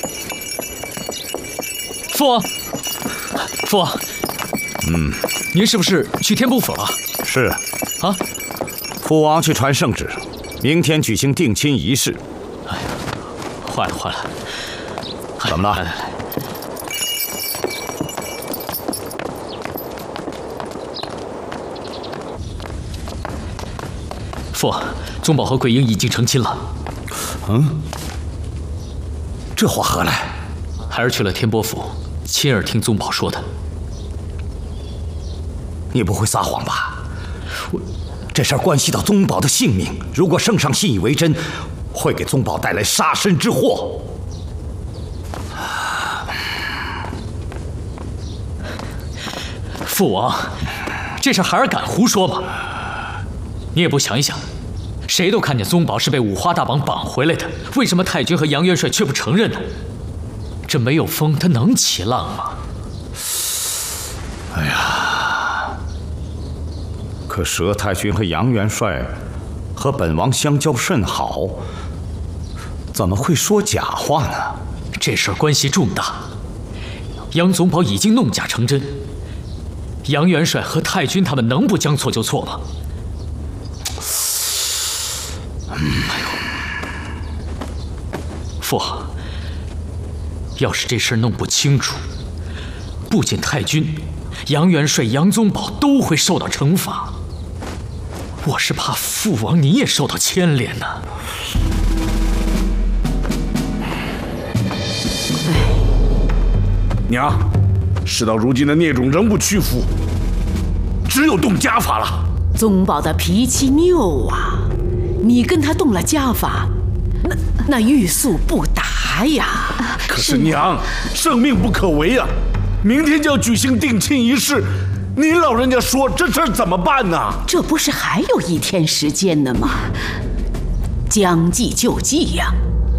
父王，父王，您是不是去天波府了？ 是啊， 父王去传圣旨，明天举行定亲仪式。 哎呀，坏了坏了！ 怎么了？ 来，父王，宗宝和桂英已经成亲了。 这话何来？ 孩儿去了天波府，亲耳听宗宝说的。 你不会撒谎吧？这事儿关系到宗宝的性命，如果圣上信以为真，会给宗宝带来杀身之祸。 父王，这事孩儿敢胡说吗？你也不想一想，谁都看见宗宝是被五花大绑绑回来的，为什么太君和杨元帅却不承认呢？这没有风，它能起浪吗？ 哎呀，可佘太君和杨元帅和本王相交甚好，怎么会说假话呢？ 这事儿关系重大，杨宗保已经弄假成真，杨元帅和太君他们能不将错就错吗？父王，要是这事儿弄不清楚，不仅太君、杨元帅、杨宗保都会受到惩罚。我是怕父王你也受到牵连呢。 娘，事到如今的孽种仍不屈服，只有动家法了。 宗保的脾气拗啊，你跟他动了家法，那欲速不达呀。 可是娘，圣命不可违啊！明天就要举行定亲仪式，您老人家说这事儿怎么办呢？ 这不是还有1天时间呢吗？将计就计呀。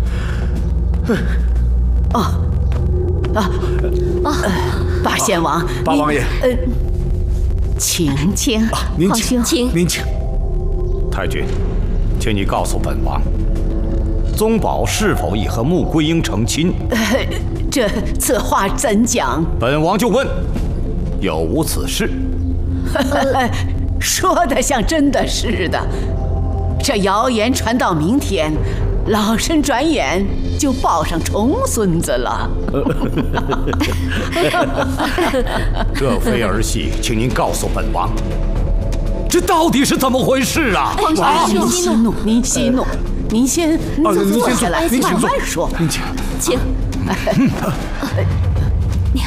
八贤王， 八王爷， 请， 您皇兄， 您请。 太君，请你告诉本王，宗保是否已和穆桂英成亲？ 此话怎讲？ 本王就问，有无此事？ 说的像真的似的。这谣言传到明天，老身转眼就抱上重孙子了。 这非儿戏，请您告诉本王，这到底是怎么回事啊？ 皇兄，您息怒，您先坐下来，慢慢说。 您请。 娘，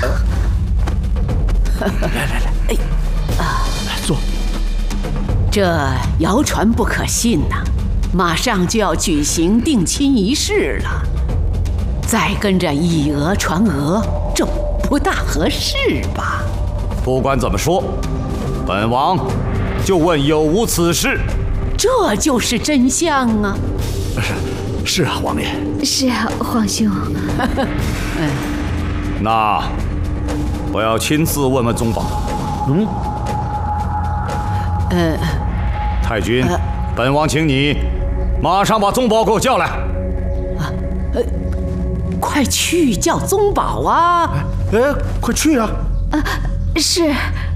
来，坐。 这谣传不可信呐，马上就要举行定亲仪式了，再跟着以讹传讹，这不大合适吧？ 不管怎么说，本王就问有无此事。 这就是真相啊！ 是啊，王爷。 是啊，皇兄。 那我要亲自问问宗保。太君，本王请你马上把宗保给我叫来。 快去叫宗保啊！ 快去啊！ 是。